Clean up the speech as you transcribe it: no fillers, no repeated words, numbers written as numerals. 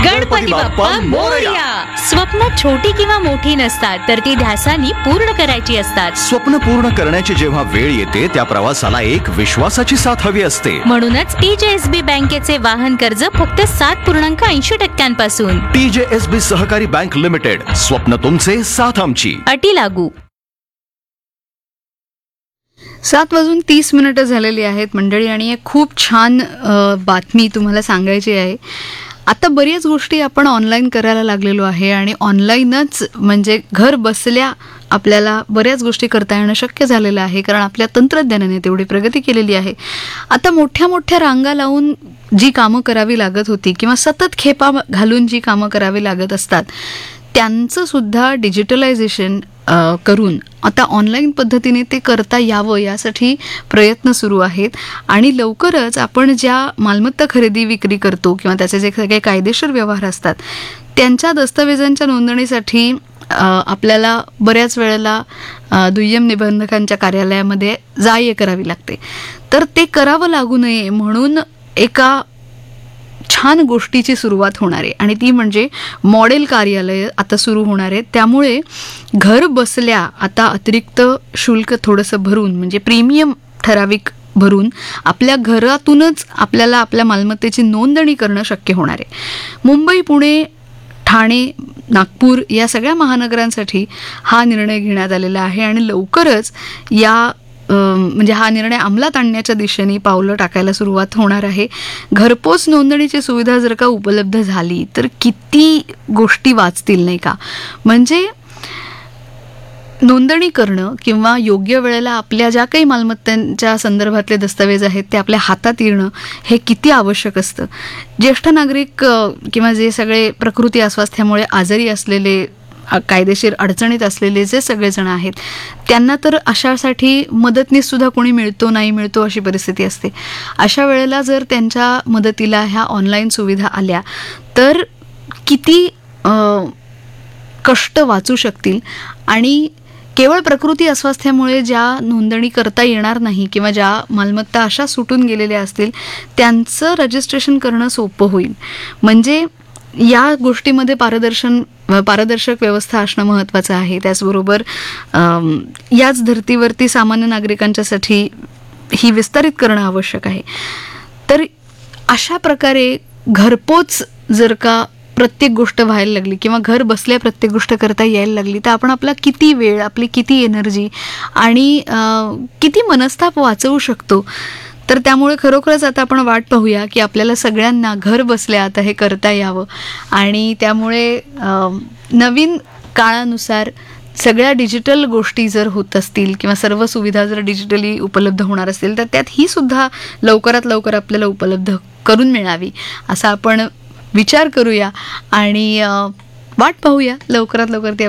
गणपती बाप्पा मोरया. स्वप्न छोटी किंवा मोठी नसतात, तर ती ध्यासानी पूर्ण करायची असतात. स्वप्न पूर्ण करण्याची जेव्हा वेळ येते त्या प्रवासाला एक विश्वासाची साथ हवी असते. म्हणूनच TJSB बँकेचे वाहन कर्ज फक्त 7.80% TJSB सहकारी बँक लिमिटेड. स्वप्न तुमचे, साथ आमची. अटी लागू. 7:30 झालेली आहेत मंडळी, आणि एक खूप छान बातमी तुम्हाला सांगायची आहे. आता बऱ्याच गोष्टी आपण ऑनलाईन करायला लागलेलो आहे, आणि ऑनलाईनच म्हणजे घर बसल्या आपल्याला बऱ्याच गोष्टी करता येणं शक्य झालेलं आहे, कारण आपल्या तंत्रज्ञानाने तेवढी प्रगती केलेली आहे. आता मोठ्या मोठ्या रांगा लावून जी कामं करावी लागत होती किंवा सतत खेपा घालून जी कामं करावी लागत असतात, त्यांचं सुद्धा डिजिटलायझेशन करून आता ऑनलाईन पद्धतीने ते करता यावं यासाठी प्रयत्न सुरू आहेत. आणि लवकरच आपण ज्या मालमत्ता खरेदी विक्री करतो किंवा त्याचे जे काही कायदेशीर व्यवहार असतात त्यांच्या दस्तऐवजांच्या नोंदणीसाठी आपल्याला बऱ्याच वेळेला दुय्यम निबंधकांच्या कार्यालयामध्ये जा-ये करावी लागते. तर ते करावं लागू नये म्हणून एका छान गोष्टीची सुरुवात होणार आहे, आणि ती म्हणजे मॉडेल कार्यालय आता सुरू होणार आहेत. त्यामुळे घर बसल्या आता अतिरिक्त शुल्क थोडंसं भरून, म्हणजे प्रीमियम ठराविक भरून आपल्या घरातूनच आपल्याला आपल्या मालमत्तेची नोंदणी करणं शक्य होणार आहे. मुंबई, पुणे, ठाणे, नागपूर या सगळ्या महानगरांसाठी हा निर्णय घेण्यात आलेला आहे, आणि लवकरच म्हणजे हा निर्णय अंमलात आणण्याच्या दिशेने पावलं टाकायला सुरुवात होणार आहे. घरपोच नोंदणीची सुविधा जर का उपलब्ध झाली तर किती गोष्टी वाचतील, नाही का? म्हणजे नोंदणी करणं किंवा योग्य वेळेला आपल्या ज्या काही मालमत्तांच्या संदर्भातले दस्तऐवज आहेत ते आपल्या हातात येणं हे किती आवश्यक असतं. ज्येष्ठ नागरिक किंवा जे सगळे प्रकृती अस्वास्थ्यामुळे आजारी असलेले, कायदेशीर अडचणीत असलेले जे सगळेजण आहेत त्यांना तर अशासाठी मदतनीस सुद्धा कोणी मिळतो नाही मिळतो अशी परिस्थिती असते. अशा वेळेला जर त्यांच्या मदतीला ह्या ऑनलाईन सुविधा आल्या तर किती कष्ट वाचू शकतील. आणि केवळ प्रकृती अस्वास्थ्यामुळे ज्या नोंदणी करता येणार नाही किंवा ज्या मालमत्ता अशा सुटून गेलेल्या असतील त्यांचं रजिस्ट्रेशन करणं सोपं होईल. म्हणजे या गोष्टीमध्ये पारदर्शक व्यवस्था असणं महत्त्वाचं आहे. त्याचबरोबर याच धर्तीवरती सामान्य नागरिकांच्यासाठी ही विस्तारित करणं आवश्यक आहे. तर अशा प्रकारे घरपोच जर का प्रत्येक गोष्ट व्हायला लागली किंवा घर बसल्या प्रत्येक गोष्ट करता यायला लागली तर आपण आपला किती वेळ, आपली किती एनर्जी आणि किती मनस्ताप वाचवू शकतो. तर त्यामुळे खरोखरच आता आपण वाट पाहूया की आपल्याला सगळ्यांना घर बसल्या आता हे करता यावं. आणि त्यामुळे नवीन काळानुसार सगळ्या डिजिटल गोष्टी जर होत असतील किंवा सर्व सुविधा जर डिजिटली उपलब्ध होणार असतील तर त्यात ही सुद्धा लवकरात लवकर आपल्याला उपलब्ध करून मिळावी असा आपण विचार करूया आणि वाट पाहूया लवकरात लवकर ते